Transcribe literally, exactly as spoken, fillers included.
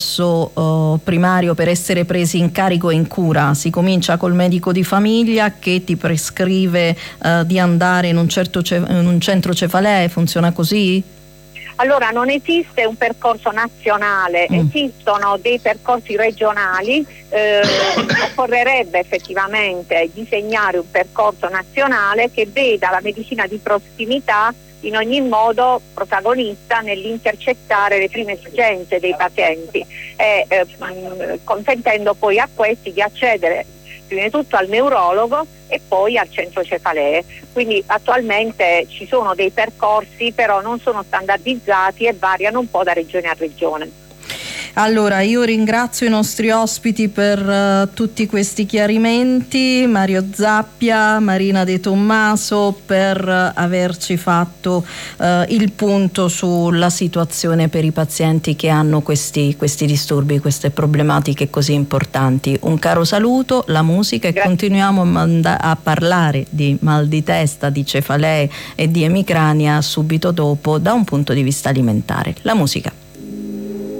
Uh, primario per essere presi in carico e in cura. Si comincia col medico di famiglia che ti prescrive uh, di andare in un, certo ce- in un centro cefalee, funziona così? Allora, non esiste un percorso nazionale, mm. esistono dei percorsi regionali, eh, occorrerebbe effettivamente disegnare un percorso nazionale che veda la medicina di prossimità in ogni modo protagonista nell'intercettare le prime esigenze dei pazienti e eh, consentendo poi a questi di accedere prima di tutto al neurologo e poi al centro cefalee. Quindi attualmente ci sono dei percorsi, però non sono standardizzati e variano un po' da regione a regione. Allora, io ringrazio i nostri ospiti per uh, tutti questi chiarimenti, Mario Zappia, Marina De Tommaso, per uh, averci fatto uh, il punto sulla situazione per i pazienti che hanno questi, questi disturbi, queste problematiche così importanti. Un caro saluto, la musica e Grazie. Continuiamo a, manda- a parlare di mal di testa, di cefalee e di emicrania subito dopo da un punto di vista alimentare. La musica.